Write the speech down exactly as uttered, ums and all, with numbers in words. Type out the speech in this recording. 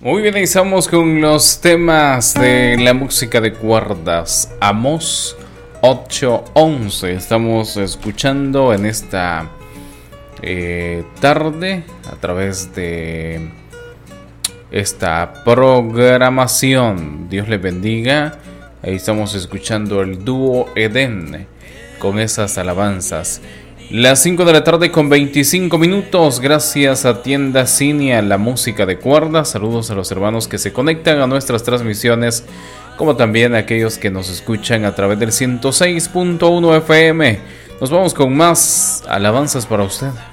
Muy bien, iniciamos con los temas de la música de cuerdas. Amós ocho once. Estamos escuchando en esta eh, tarde a través de esta programación. Dios les bendiga. Ahí estamos escuchando el dúo Edén con esas alabanzas. Las cinco de la tarde con veinticinco minutos. Gracias a Tienda Cinia, la música de cuerdas. Saludos a los hermanos que se conectan a nuestras transmisiones, como también a aquellos que nos escuchan a través del ciento seis punto uno F M. Nos vamos con más alabanzas para usted.